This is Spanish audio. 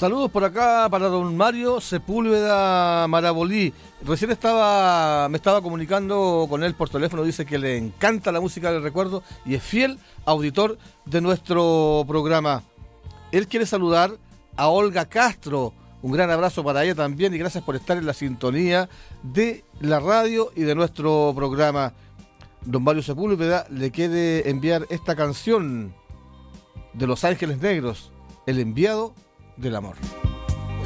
Saludos por acá para don Mario Sepúlveda Marabolí. Recién me estaba comunicando con él por teléfono, dice que le encanta la música del recuerdo y es fiel auditor de nuestro programa. Él quiere saludar a Olga Castro, un gran abrazo para ella también y gracias por estar en la sintonía de la radio y de nuestro programa. Don Mario Sepúlveda le quiere enviar esta canción de Los Ángeles Negros, El enviado del amor.